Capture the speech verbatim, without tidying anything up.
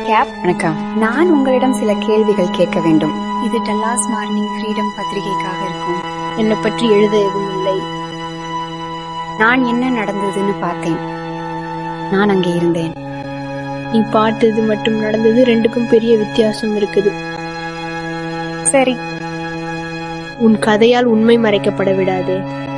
Gap. வணக்கம். நான் உங்களிடம் சில கேள்விகள் கேட்க வேண்டும். இது டல்லாஸ் மார்னிங் ஃப்ரீடம் பத்திரிகைக்காக இருக்கும். என்னை பற்றி எழுத எதுவும் இல்லை. நான் என்ன நடந்ததுன்னு பார்த்தேன். நான் அங்கே இருந்தேன். நீ பார்த்தது மட்டும் நடந்தது ரெண்டுக்கும் பெரிய வித்தியாசம் இருக்குது. சரி, உன் கதையால் உண்மை மறைக்கப்பட விடாதே.